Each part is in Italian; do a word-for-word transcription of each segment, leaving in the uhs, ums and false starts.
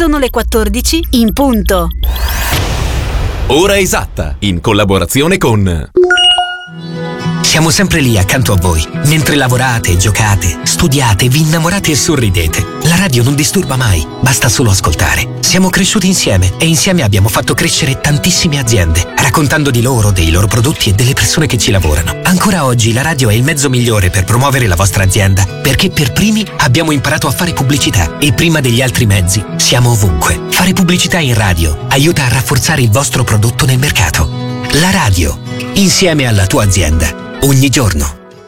Sono le quattordici in punto. Ora esatta, in collaborazione con... Siamo sempre lì accanto a voi, mentre lavorate, giocate, studiate, vi innamorate e sorridete. La radio non disturba mai, basta solo ascoltare. Siamo cresciuti insieme e insieme abbiamo fatto crescere tantissime aziende, raccontando di loro, dei loro prodotti e delle persone che ci lavorano. Ancora oggi la radio è il mezzo migliore per promuovere la vostra azienda, perché per primi abbiamo imparato a fare pubblicità e prima degli altri mezzi siamo ovunque. Fare pubblicità in radio aiuta a rafforzare il vostro prodotto nel mercato. La radio, insieme alla tua azienda. Ogni giorno.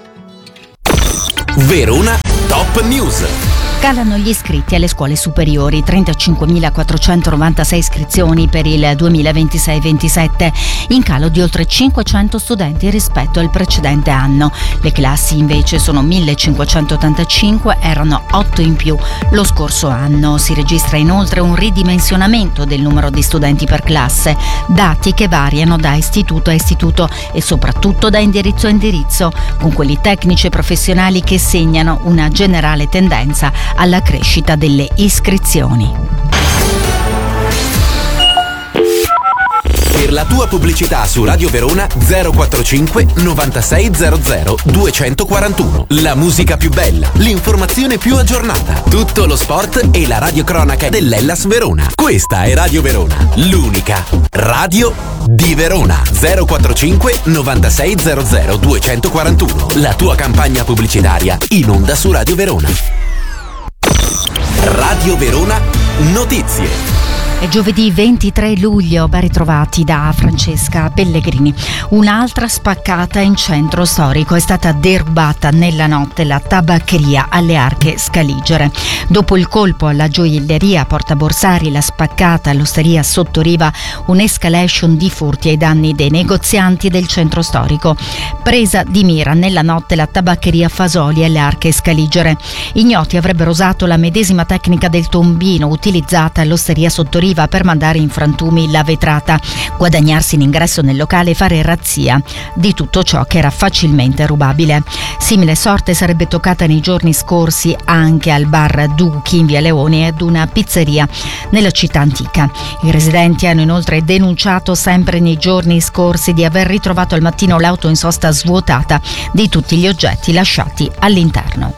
Verona Top News. Calano gli iscritti alle scuole superiori, trentacinquemilaquattrocentonovantasei iscrizioni per il duemilaventisei ventisette, in calo di oltre cinquecento studenti rispetto al precedente anno. Le classi invece sono millecinquecentottantacinque, erano otto in più lo scorso anno. Si registra inoltre un ridimensionamento del numero di studenti per classe, dati che variano da istituto a istituto e soprattutto da indirizzo a indirizzo, con quelli tecnici e professionali che segnano una generale tendenza alla crescita delle iscrizioni. Per la tua pubblicità su Radio Verona zero quarantacinque novantasei zero zero duecentoquarantuno. La musica più bella, l'informazione più aggiornata, tutto lo sport e la radiocronaca dell'Hellas Verona. Questa è Radio Verona, l'unica radio di Verona. zero quarantacinque novantasei zero zero duecentoquarantuno. La tua campagna pubblicitaria in onda su Radio Verona. Radio Verona Notizie. È giovedì ventitré luglio, ben ritrovati da Francesca Pellegrini. Un'altra spaccata in centro storico, è stata derubata nella notte la tabaccheria alle Arche Scaligere. Dopo il colpo alla gioielleria Porta Borsari, la spaccata all'osteria Sottoriva, un'escalation di furti ai danni dei negozianti del centro storico. Presa di mira nella notte la tabaccheria Fasoli alle Arche Scaligere. Ignoti avrebbero usato la medesima tecnica del tombino utilizzata all'osteria Sottoriva per mandare in frantumi la vetrata, guadagnarsi l'ingresso nel locale e fare razzia di tutto ciò che era facilmente rubabile. Simile sorte sarebbe toccata nei giorni scorsi anche al bar Duchi in via Leoni e ad una pizzeria nella città antica. I residenti hanno inoltre denunciato sempre nei giorni scorsi di aver ritrovato al mattino l'auto in sosta svuotata di tutti gli oggetti lasciati all'interno.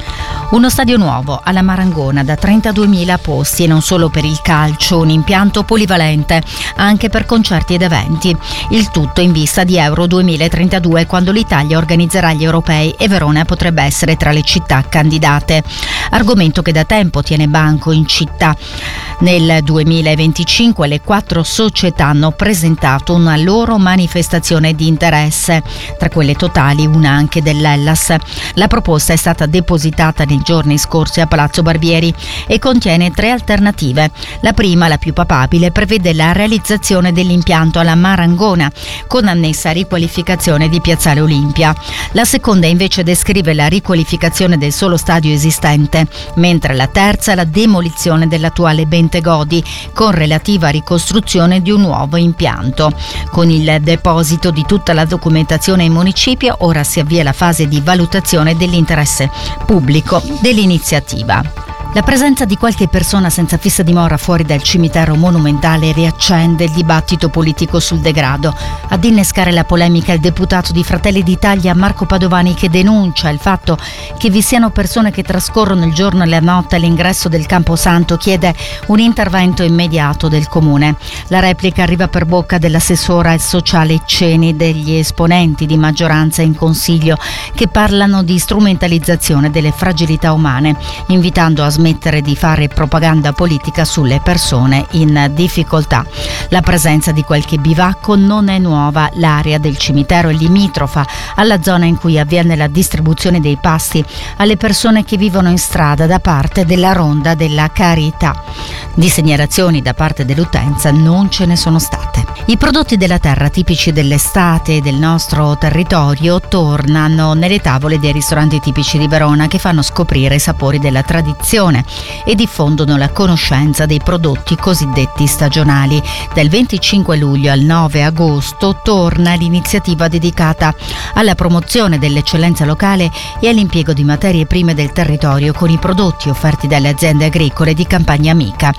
Uno stadio nuovo alla Marangona da trentaduemila posti e non solo per il calcio, un impianto polivalente anche per concerti ed eventi. Il tutto in vista di Euro duemilatrentadue, quando l'Italia organizzerà gli europei e Verona potrebbe essere tra le città candidate. Argomento che da tempo tiene banco in città. Nel duemilaventicinque le quattro società hanno presentato una loro manifestazione di interesse, tra quelle totali una anche dell'Hellas. La proposta è stata depositata nei giorni scorsi a Palazzo Barbieri e contiene tre alternative. La prima, la più papabile, prevede la realizzazione dell'impianto alla Marangona con annessa riqualificazione di Piazzale Olimpia. La seconda invece descrive la riqualificazione del solo stadio esistente, mentre la terza la demolizione dell'attuale Bentegodi con relativa ricostruzione di un nuovo impianto. Con il deposito di tutta la documentazione in municipio ora si avvia la fase di valutazione dell'interesse pubblico dell'iniziativa. La presenza di qualche persona senza fissa dimora fuori dal cimitero monumentale riaccende il dibattito politico sul degrado. Ad innescare la polemica il deputato di Fratelli d'Italia Marco Padovani, che denuncia il fatto che vi siano persone che trascorrono il giorno e la notte all'ingresso del Camposanto, chiede un intervento immediato del comune. La replica arriva per bocca dell'assessora al sociale Ceni, degli esponenti di maggioranza in consiglio che parlano di strumentalizzazione delle fragilità umane, invitando a smettere di fare propaganda politica sulle persone in difficoltà. La presenza di qualche bivacco non è nuova. L'area del cimitero è limitrofa alla zona in cui avviene la distribuzione dei pasti alle persone che vivono in strada da parte della Ronda della Carità. Di segnalazioni da parte dell'utenza non ce ne sono state. I prodotti della terra tipici dell'estate del nostro territorio tornano nelle tavole dei ristoranti tipici di Verona, che fanno scoprire i sapori della tradizione e diffondono la conoscenza dei prodotti cosiddetti stagionali. Dal venticinque luglio al nove agosto torna l'iniziativa dedicata alla promozione dell'eccellenza locale e all'impiego di materie prime del territorio con i prodotti offerti dalle aziende agricole di Campagna Amica.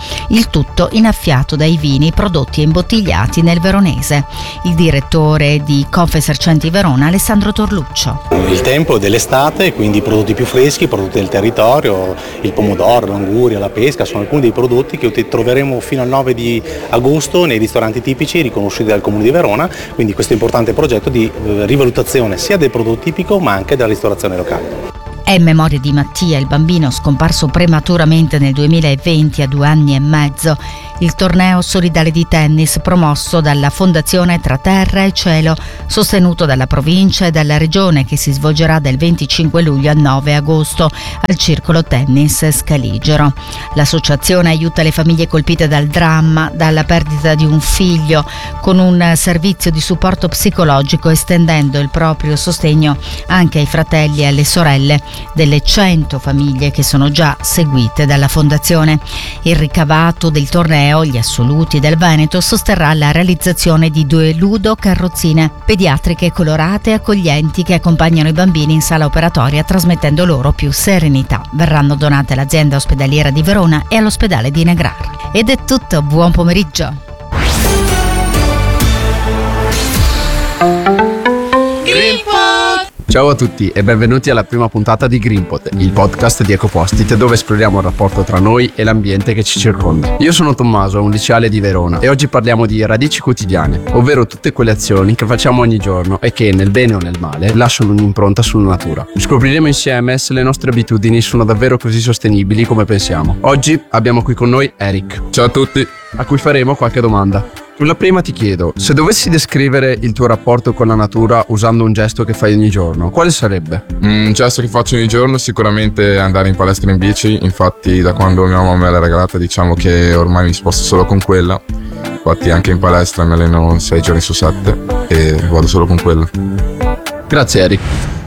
il tutto innaffiato dai vini prodotti e imbottigliati nel veronese. Il direttore di Confesercenti Verona, Alessandro Torluccio. Il tempo dell'estate, quindi i prodotti più freschi, i prodotti del territorio, il pomodoro, l'anguria, la pesca, sono alcuni dei prodotti che troveremo fino al nove di agosto nei ristoranti tipici riconosciuti dal Comune di Verona, quindi questo importante progetto di rivalutazione sia del prodotto tipico ma anche della ristorazione locale. È in memoria di Mattia, il bambino scomparso prematuramente nel duemilaventi a due anni e mezzo. Il torneo solidale di tennis promosso dalla Fondazione Tra Terra e Cielo, sostenuto dalla provincia e dalla regione, che si svolgerà dal venticinque luglio al nove agosto al Circolo Tennis Scaligero. L'associazione aiuta le famiglie colpite dal dramma, dalla perdita di un figlio, con un servizio di supporto psicologico, estendendo il proprio sostegno anche ai fratelli e alle sorelle delle cento famiglie che sono già seguite dalla Fondazione. Il ricavato del torneo, gli assoluti del Veneto, sosterrà la realizzazione di due ludo-carrozzine pediatriche colorate e accoglienti che accompagnano i bambini in sala operatoria, trasmettendo loro più serenità. Verranno donate all'azienda ospedaliera di Verona e all'ospedale di Negrar. Ed è tutto, buon pomeriggio. Ciao a tutti e benvenuti alla prima puntata di GreenPod, il podcast di Ecopost-it dove esploriamo il rapporto tra noi e l'ambiente che ci circonda. Io sono Tommaso, un liceale di Verona, e oggi parliamo di radici quotidiane, ovvero tutte quelle azioni che facciamo ogni giorno e che, nel bene o nel male, lasciano un'impronta sulla natura. Scopriremo insieme se le nostre abitudini sono davvero così sostenibili come pensiamo. Oggi abbiamo qui con noi Eric. Ciao a tutti. A cui faremo qualche domanda. Sulla prima ti chiedo, se dovessi descrivere il tuo rapporto con la natura usando un gesto che fai ogni giorno, quale sarebbe? Un gesto che faccio ogni giorno sicuramente è andare in palestra in bici. Infatti da quando mia mamma me l'ha regalata diciamo che ormai mi sposto solo con quella. Infatti anche in palestra mi alleno sei giorni su sette e vado solo con quella. Grazie Eric.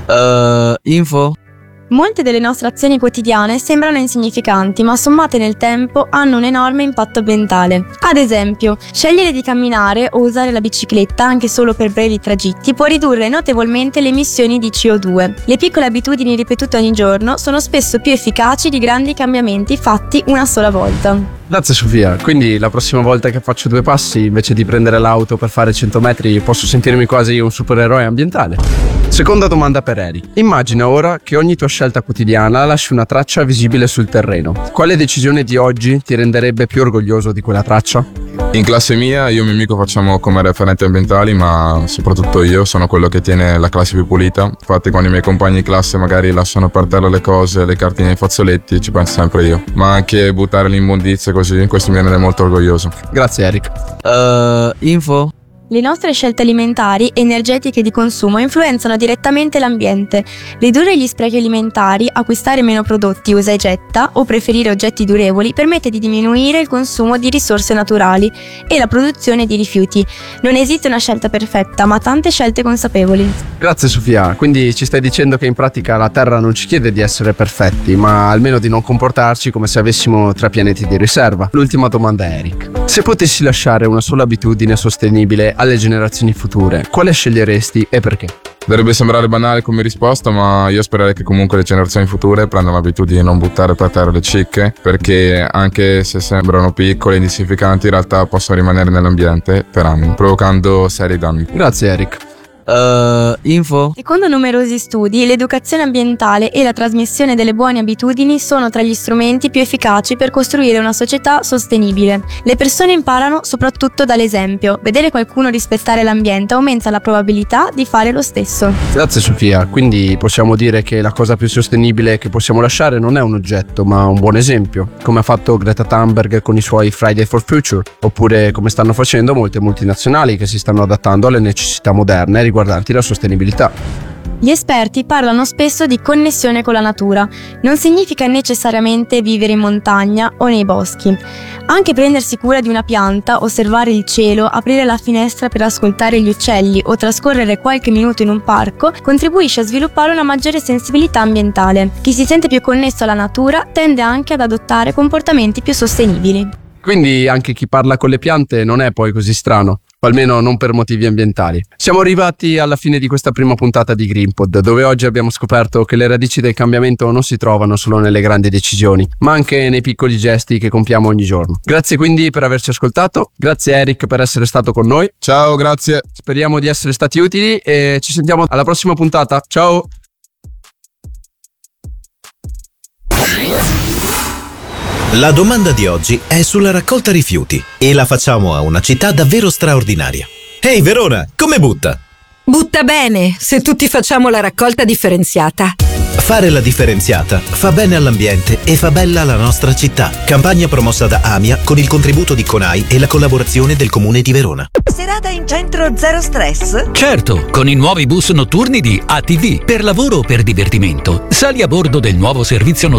Uh, info? Molte delle nostre azioni quotidiane sembrano insignificanti, ma sommate nel tempo hanno un enorme impatto ambientale. Ad esempio, scegliere di camminare o usare la bicicletta anche solo per brevi tragitti può ridurre notevolmente le emissioni di C O due. Le piccole abitudini ripetute ogni giorno sono spesso più efficaci di grandi cambiamenti fatti una sola volta. Grazie Sofia, quindi la prossima volta che faccio due passi, invece di prendere l'auto per fare cento metri, posso sentirmi quasi un supereroe ambientale. Seconda domanda per Eric. Immagina ora che ogni tua scelta quotidiana lasci una traccia visibile sul terreno. Quale decisione di oggi ti renderebbe più orgoglioso di quella traccia? In classe mia io e mio amico facciamo come referenti ambientali, ma soprattutto io sono quello che tiene la classe più pulita. Infatti quando i miei compagni di classe magari lasciano per terra le cose, le cartine e i fazzoletti, ci penso sempre io. Ma anche buttare l'immondizia così, questo mi rende molto orgoglioso. Grazie Eric. Uh, info? Le nostre scelte alimentari, energetiche e di consumo influenzano direttamente l'ambiente. Ridurre gli sprechi alimentari, acquistare meno prodotti usa e getta o preferire oggetti durevoli permette di diminuire il consumo di risorse naturali e la produzione di rifiuti. Non esiste una scelta perfetta, ma tante scelte consapevoli. Grazie Sofia, quindi ci stai dicendo che in pratica la Terra non ci chiede di essere perfetti, ma almeno di non comportarci come se avessimo tre pianeti di riserva. L'ultima domanda è Eric. Se potessi lasciare una sola abitudine sostenibile alle generazioni future, quale sceglieresti e perché? Dovrebbe sembrare banale come risposta, ma io spererei che comunque le generazioni future prendano l'abitudine di non buttare per terra le cicche, perché anche se sembrano piccole e insignificanti in realtà possono rimanere nell'ambiente per anni, provocando seri danni. Grazie Eric. Uh, info? Secondo numerosi studi, l'educazione ambientale e la trasmissione delle buone abitudini sono tra gli strumenti più efficaci per costruire una società sostenibile. Le persone imparano soprattutto dall'esempio. Vedere qualcuno rispettare l'ambiente aumenta la probabilità di fare lo stesso. Grazie Sofia, quindi possiamo dire che la cosa più sostenibile che possiamo lasciare non è un oggetto, ma un buon esempio, come ha fatto Greta Thunberg con i suoi Friday for Future, oppure come stanno facendo molte multinazionali che si stanno adattando alle necessità moderne riguardanti la sostenibilità. Gli esperti parlano spesso di connessione con la natura. Non significa necessariamente vivere in montagna o nei boschi. Anche prendersi cura di una pianta, osservare il cielo, aprire la finestra per ascoltare gli uccelli o trascorrere qualche minuto in un parco contribuisce a sviluppare una maggiore sensibilità ambientale. Chi si sente più connesso alla natura tende anche ad adottare comportamenti più sostenibili. Quindi anche chi parla con le piante non è poi così strano. o almeno non per motivi ambientali. Siamo arrivati alla fine di questa prima puntata di GreenPod, dove oggi abbiamo scoperto che le radici del cambiamento non si trovano solo nelle grandi decisioni, ma anche nei piccoli gesti che compiamo ogni giorno. Grazie quindi per averci ascoltato, grazie Eric per essere stato con noi. Ciao, grazie. Speriamo di essere stati utili e ci sentiamo alla prossima puntata. Ciao! La domanda di oggi è sulla raccolta rifiuti e la facciamo a una città davvero straordinaria. Ehi Verona, come butta? Butta bene, se tutti facciamo la raccolta differenziata. Fare la differenziata fa bene all'ambiente e fa bella la nostra città. Campagna promossa da AMIA con il contributo di CONAI e la collaborazione del Comune di Verona. Serata in centro zero stress? Certo, con i nuovi bus notturni di A T V, per lavoro o per divertimento. Sali a bordo del nuovo servizio notturno